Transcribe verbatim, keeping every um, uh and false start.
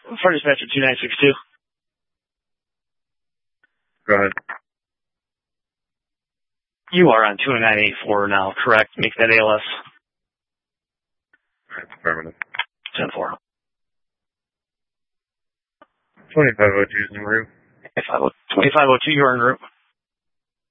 For dispatcher two nine six two. Go ahead. You are on two nine eight four now, correct? Make that A L S. That's affirmative. ten four. twenty-five oh two is en route. twenty-five oh two, you're en route.